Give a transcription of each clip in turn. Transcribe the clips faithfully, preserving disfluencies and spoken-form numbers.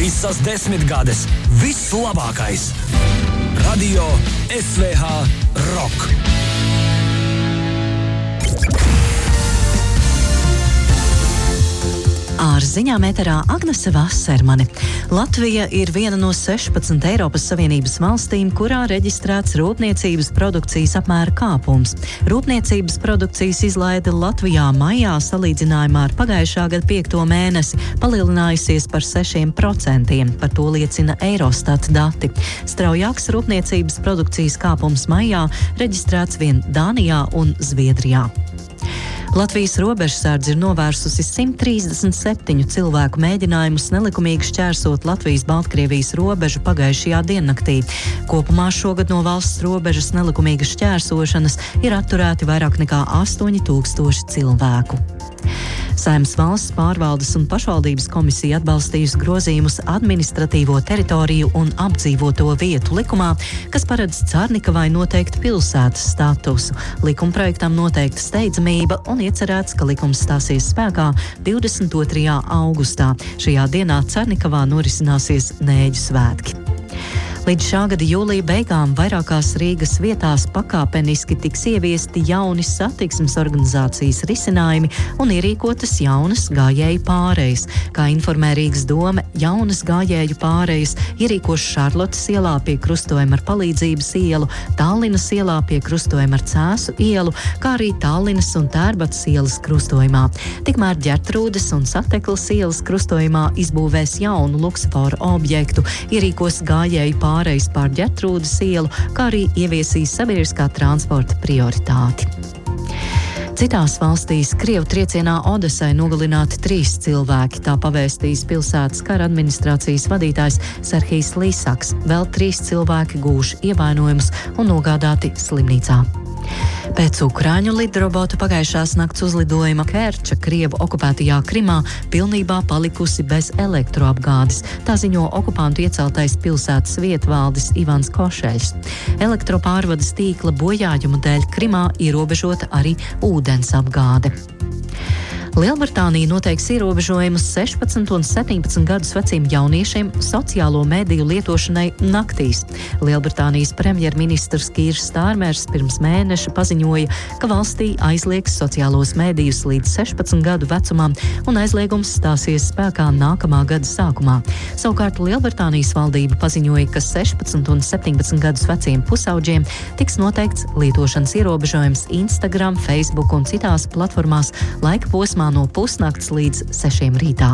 Visas desmitgades, viss labākais. Radio S V H Rock. Ārziņām ēterā Agnese Vasermane. Latvija ir viena no sešpadsmit Eiropas Savienības valstīm, kurā reģistrēts rūpniecības produkcijas apmēra kāpums. Rūpniecības produkcijas izlaide Latvijā maijā salīdzinājumā ar pagājušā gada piekto mēnesi palielinājusies par sešiem procentiem. Par to liecina Eurostat dati. Straujāks rūpniecības produkcijas kāpums maijā reģistrēts vien Dānijā un Zviedrijā. Latvijas robežsardze ir novērsusi simt trīsdesmit septiņu cilvēku mēģinājumus nelikumīgi šķērsot Latvijas-Baltkrievijas robežu pagājušajā diennaktī. Kopumā šogad no valsts robežas nelikumīgas šķērsošanas ir atturēti vairāk nekā astoņi tūkstoši cilvēku. Saeimas valsts pārvaldes un pašvaldības komisija atbalstījusi grozījumus administratīvo teritoriju un apdzīvoto vietu likumā, kas paredz Carnikavai noteikt pilsētas statusu. Likumprojektam noteikta steidzamība un iecerēts, ka likums stāsies spēkā divdesmit otrajā augustā. Šajā dienā Carnikavā norisināsies Nēģu svētki. Līdz šā gada jūlija beigām vairākās Rīgas vietās pakāpeniski tiks ieviesti jauni satiksmes organizācijas risinājumi un ierīkotas jaunas gājēju pārejas. Kā informē Rīgas dome, jaunas gājēju pārejas ierīkos Šarlotes ielā pie krustojuma ar Palīdzības ielu, Tallinas ielā pie krustojuma ar Cēsu ielu, kā arī Tallinas un Tērbatas ielas krustojumā. Tikmēr Ģertrūdes un Sateklas ielas krustojumā izbūvēs jaunu luksusforu objektu, ierīkos gājēju pārejas. pārejas pār Ģertrūdes ielu, kā arī ieviesīs sabiedriskā transporta prioritāti. Citās valstīs Krievu triecienā Odesai nogalināti trīs cilvēki, tā pavēstījis pilsētas kara administrācijas vadītājs Serhijs Līsaks. Vēl trīs cilvēki gūši ievainojumus un nogādāti slimnīcā. Pēc Ukraiņu lidrobotu pagājušās nakts uzlidojuma Kerča Krievu okupētajā Krimā pilnībā palikusi bez elektroapgādes. Tā ziņo okupantu ieceltais pilsētas vietvaldis Ivans Košeļs. Elektropārvades tīkla bojājumu dēļ Krimā ierobežota arī ūdens apgāde. Lielbritānija noteiks ierobežojumus sešpadsmit un septiņpadsmit gadus veciem jauniešiem sociālo mediju lietošanai naktīs. Lielbritānijas premjerministrs Kīrs Stārmers pirms mēneša paziņoja, ka valstī aizliegs sociālos medijus līdz sešpadsmit gadu vecumam un aizliegums stāsies spēkā nākamā gada sākumā. Savukārt Lielbritānijas valdība paziņoja, ka sešpadsmit un septiņpadsmit gadus veciem pusauģiem tiks noteikts lietošanas ierobežojums Instagram, Facebook un citās platformās laika posmā no pusnakts līdz sešiem rītā.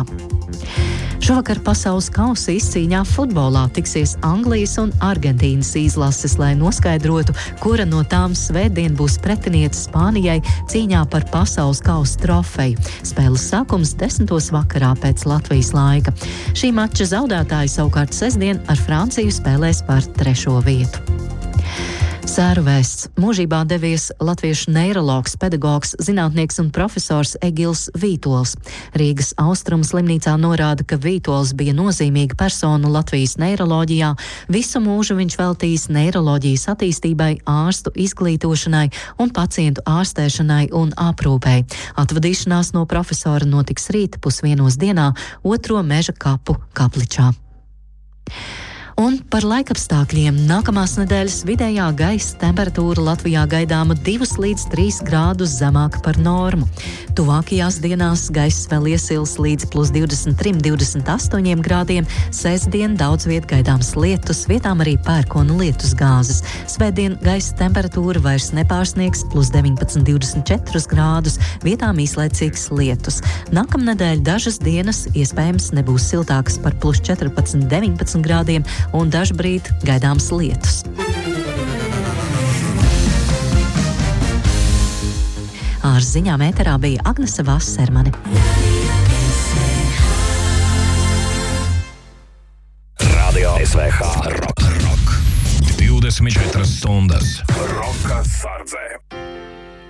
Šovakar pasaules kausa izcīņā futbolā tiksies Anglijas un Argentīnas izlases, lai noskaidrotu, kura no tām svētdien būs pretiniece Spānijai cīņā par pasaules kausa trofeju. Spēles sākums desmitos vakarā pēc Latvijas laika. Šī mača zaudētāji savukārt sestdien ar Franciju spēlēs par trešo vietu. Sēru vēsts. Mūžībā devies latviešu neirologs, pedagogs, zinātnieks un profesors Egils Vītols. Rīgas Austrumu slimnīcā norāda, ka Vītols bija nozīmīga persona Latvijas neiroloģijā. Visu mūžu viņš veltījis neiroloģijas attīstībai, ārstu izglītošanai un pacientu ārstēšanai un aprūpei. Atvadīšanās no profesora notiks rīt pusvienos dienā Otro Meža kapu Kapličā. Un par laikapstākļiem. Nākamās nedēļas vidējā gaisa temperatūra Latvijā gaidāma divus līdz trīs grādus zemāka par normu. Tuvākajās dienās gaiss vēl iesils līdz plus divdesmit trim līdz divdesmit astoņiem grādiem. Sestdien daudz viet gaidāms lietus, vietām arī pērkona lietus gāzes. Svētdien gaisa temperatūra vairs nepārsniegs plus deviņpadsmit līdz divdesmit četrus grādus, vietām īslaicīgs lietus. Nākamnedēļ dažas dienas iespējams nebūs siltākas par plus četrpadsmit līdz deviņpadsmit grādiem, un dažbrīd gaidāms lietus. Ārziņām ēterā bija Agnese Vasermane. Radio S V H Rock. Rock. divdesmit četras stundas. Roka sardzē.